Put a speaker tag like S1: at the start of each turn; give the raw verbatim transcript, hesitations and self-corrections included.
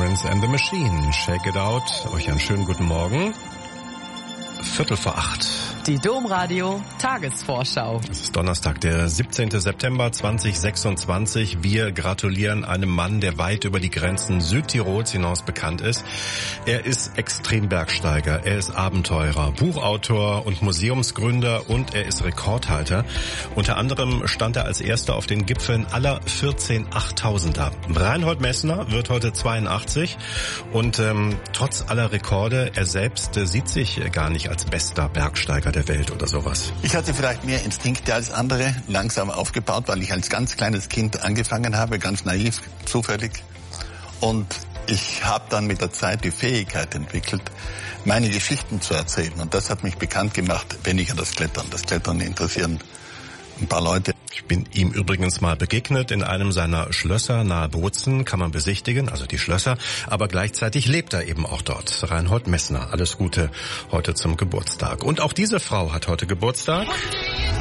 S1: Florence and the Machine. Shake it out. Euch einen schönen guten Morgen. Viertel vor acht.
S2: Die Domradio Tagesvorschau.
S1: Es ist Donnerstag, der siebzehnten September zweitausendsechsundzwanzig. Wir gratulieren einem Mann, der weit über die Grenzen Südtirols hinaus bekannt ist. Er ist Extrembergsteiger, er ist Abenteurer, Buchautor und Museumsgründer und er ist Rekordhalter. Unter anderem stand er als erster auf den Gipfeln aller vierzehn Achttausender. Reinhold Messner wird heute zweiundachtzig und ähm, trotz aller Rekorde, er selbst äh, sieht sich gar nicht als bester Bergsteiger der Welt oder sowas.
S3: Ich hatte vielleicht mehr Instinkte als andere, langsam aufgebaut, weil ich als ganz kleines Kind angefangen habe, ganz naiv, zufällig. Und ich habe dann mit der Zeit die Fähigkeit entwickelt, meine Geschichten zu erzählen. Und das hat mich bekannt gemacht, weniger das Klettern. Das Klettern interessieren ein paar Leute.
S1: Ich bin ihm übrigens mal begegnet in einem seiner Schlösser nahe Bozen, kann man besichtigen, also die Schlösser, aber gleichzeitig lebt er eben auch dort. Reinhold Messner, alles Gute heute zum Geburtstag. Und auch diese Frau hat heute Geburtstag.